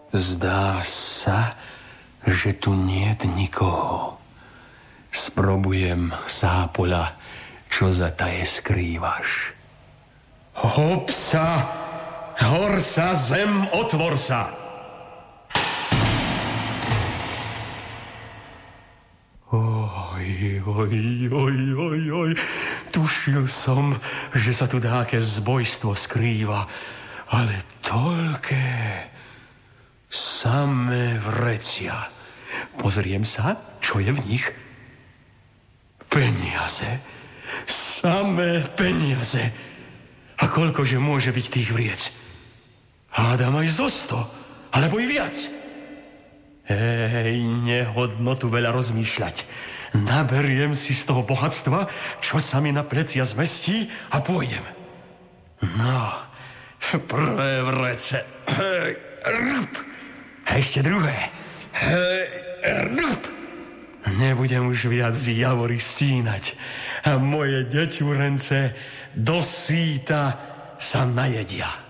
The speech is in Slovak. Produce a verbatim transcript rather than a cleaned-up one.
Zdá sa, že tu niet nikoho. Sprobujem sápoľa, čo za taje skrývaš. Hopsa, hor sa, zem, otvor sa. Oj, oj, oj, oj, oj. Tušil som, že sa tu dáke zbojstvo skrýva, ale toľké samé vrecia. Pozriem sa, čo je v nich. Peniaze, samé peniaze. A koľkože môže byť tých vriec? Hádam aj zo sto, alebo i viac. Hej, nehodno tu veľa rozmýšľať. Naberiem si z toho bohatstva, čo sa mi na plecia zmestí a pôjdem. No, prvé vrece. Hej, rup. A ešte druhé. Hej, rup. Nebudem už viac javory stínať a moje deťurence do síta sa najedia.